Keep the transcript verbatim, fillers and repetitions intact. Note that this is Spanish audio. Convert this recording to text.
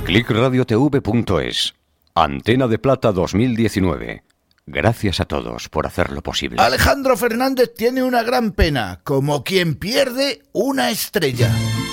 clic radio t v punto es. Antena de Plata dos mil diecinueve. Gracias a todos por hacerlo posible. Alejandro Fernández tiene una gran pena, como quien pierde una estrella.